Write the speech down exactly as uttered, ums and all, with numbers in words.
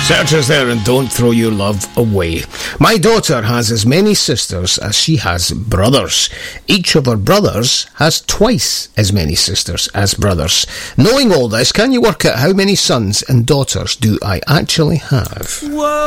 Searchers there, and don't throw your love away. My daughter has as many sisters as she has brothers. Each of her brothers has twice as many sisters as brothers. Knowing all this, can you work out how many sons and daughters do I actually have? Whoa.